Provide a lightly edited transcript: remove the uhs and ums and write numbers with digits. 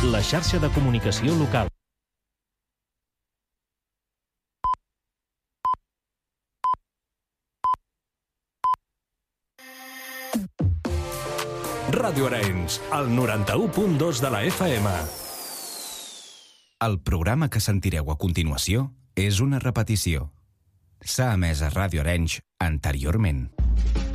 la xarxa de comunicació local. Ràdio Arenys, al 91.2 de la FM. El programa que sentireu a continuació és una repetició. S'ha emès a Ràdio Arenys anteriorment.